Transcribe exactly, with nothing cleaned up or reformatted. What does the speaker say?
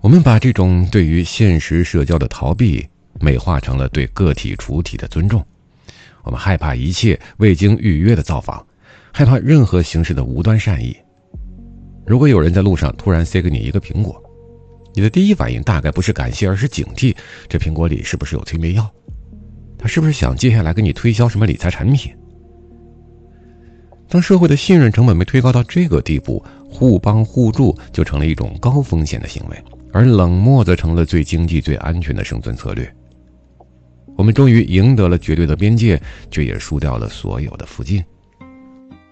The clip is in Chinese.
我们把这种对于现实社交的逃避美化成了对个体主体的尊重。我们害怕一切未经预约的造访，害怕任何形式的无端善意。如果有人在路上突然塞给你一个苹果，你的第一反应大概不是感谢，而是警惕，这苹果里是不是有催眠药？他是不是想接下来给你推销什么理财产品？当社会的信任成本被推高到这个地步，互帮互助就成了一种高风险的行为，而冷漠则成了最经济最安全的生存策略。我们终于赢得了绝对的边界，却也输掉了所有的附近。